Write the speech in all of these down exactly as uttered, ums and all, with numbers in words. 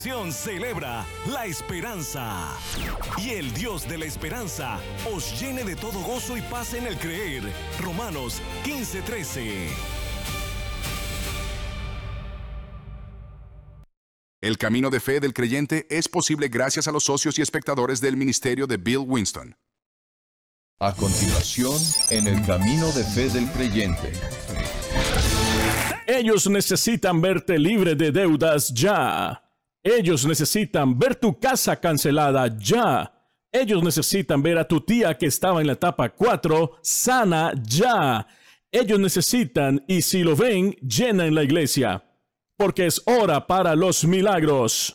Celebra la esperanza. Y el Dios de la esperanza os llene de todo gozo y paz en el creer. Romanos quince trece. El camino de fe del creyente es posible gracias a los socios y espectadores del ministerio de Bill Winston. A continuación, en el camino de fe del creyente. Ellos necesitan verte libre de deudas ya. Ellos necesitan ver tu casa cancelada ya. Ellos necesitan ver a tu tía que estaba en la etapa cuatro sana ya. Ellos necesitan, y si lo ven, llenan la iglesia. Porque es hora para los milagros.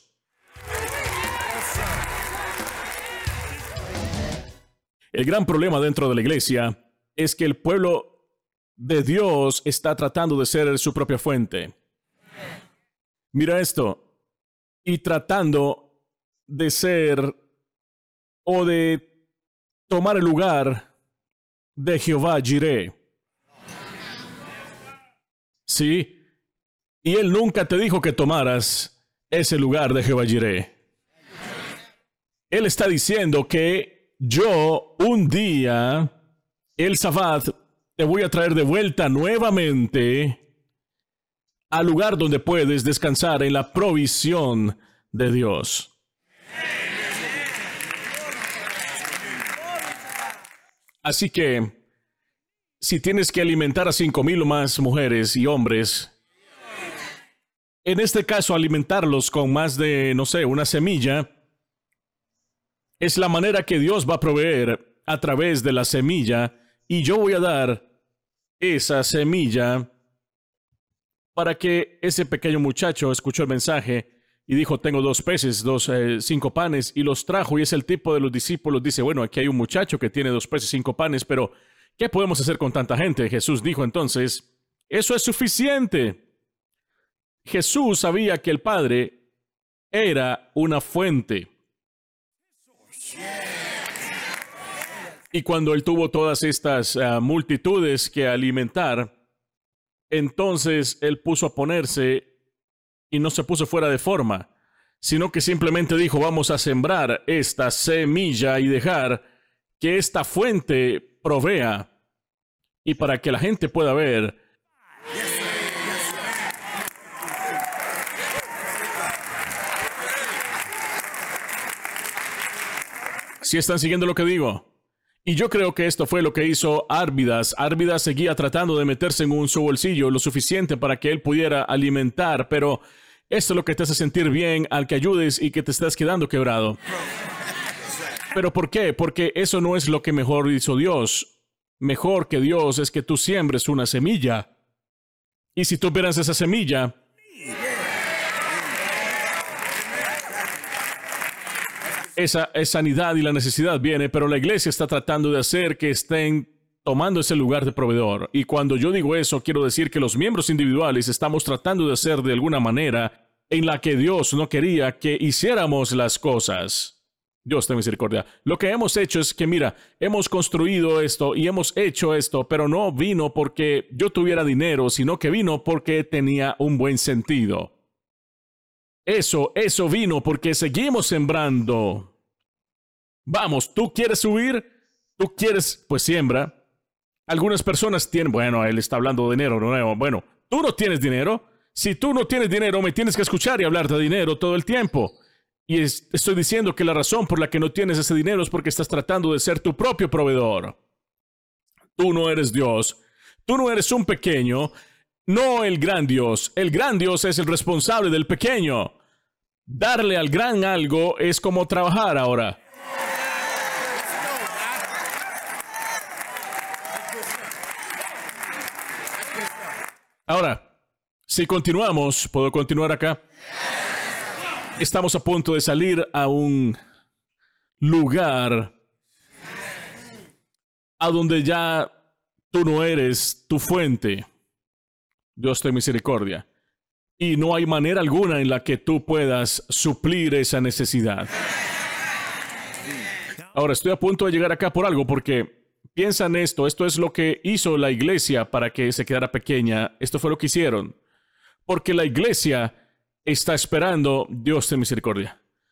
El gran problema dentro de la iglesia es que el pueblo de Dios está tratando de ser su propia fuente. Mira esto. Y tratando de ser o de tomar el lugar de Jehová Jireh. Sí. Y él nunca te dijo que tomaras ese lugar de Jehová Jireh. Él está diciendo que yo un día, el Sabbat, te voy a traer de vuelta nuevamente al lugar donde puedes descansar en la provisión de Dios. Así que, si tienes que alimentar a cinco mil o más mujeres y hombres, en este caso alimentarlos con más de, no sé, una semilla, es la manera que Dios va a proveer a través de la semilla, y yo voy a dar esa semilla para que ese pequeño muchacho escuchó el mensaje y dijo, tengo dos peces, dos, eh, cinco panes, y los trajo. Y es el tipo de los discípulos, dice, bueno, aquí hay un muchacho que tiene dos peces, cinco panes, pero ¿qué podemos hacer con tanta gente? Jesús dijo entonces, eso es suficiente. Jesús sabía que el Padre era una fuente. Y cuando él tuvo todas estas uh, multitudes que alimentar, entonces él puso a ponerse y no se puso fuera de forma, sino que simplemente dijo, vamos a sembrar esta semilla y dejar que esta fuente provea, y para que la gente pueda ver. ¿Sí están siguiendo lo que digo? Y yo creo que esto fue lo que hizo Árvidas. Árvidas seguía tratando de meterse en un su bolsillo lo suficiente para que él pudiera alimentar, pero esto es lo que te hace sentir bien al que ayudes y que te estás quedando quebrado. ¿Pero por qué? Porque eso no es lo que mejor hizo Dios. Mejor que Dios es que tú siembres una semilla. Y si tú vieras esa semilla, Esa, esa sanidad y la necesidad viene, pero la iglesia está tratando de hacer que estén tomando ese lugar de proveedor. Y cuando yo digo eso, quiero decir que los miembros individuales estamos tratando de hacer de alguna manera en la que Dios no quería que hiciéramos las cosas. Dios ten misericordia. Lo que hemos hecho es que, mira, hemos construido esto y hemos hecho esto, pero no vino porque yo tuviera dinero, sino que vino porque tenía un buen sentido. Eso, eso vino porque seguimos sembrando. Vamos, ¿tú quieres subir? ¿Tú quieres? Pues siembra. Algunas personas tienen, bueno, él está hablando de dinero, no, bueno, tú no tienes dinero. Si tú no tienes dinero, me tienes que escuchar y hablar de dinero todo el tiempo. Y es, estoy diciendo que la razón por la que no tienes ese dinero es porque estás tratando de ser tu propio proveedor. Tú no eres Dios. Tú no eres un pequeño. No el gran Dios. El gran Dios es el responsable del pequeño. Darle al gran algo es como trabajar ahora. Ahora, si continuamos, ¿puedo continuar acá? Estamos a punto de salir a un lugar a donde ya tú no eres tu fuente. Dios ten misericordia. Y no hay manera alguna en la que tú puedas suplir esa necesidad. Ahora, estoy a punto de llegar acá por algo, porque piensa en esto. Esto es lo que hizo la iglesia para que se quedara pequeña. Esto fue lo que hicieron. Porque la iglesia está esperando Dios de misericordia.